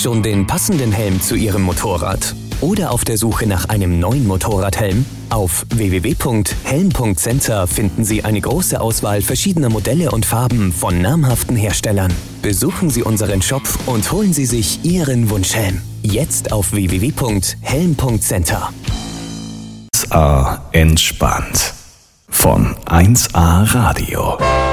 Schon den passenden Helm zu Ihrem Motorrad? Oder auf der Suche nach einem neuen Motorradhelm? Auf www.helm.center finden Sie eine große Auswahl verschiedener Modelle und Farben von namhaften Herstellern. Besuchen Sie unseren Shop und holen Sie sich Ihren Wunschhelm. Jetzt auf www.helm.center. 1A entspannt. Von 1A Radio.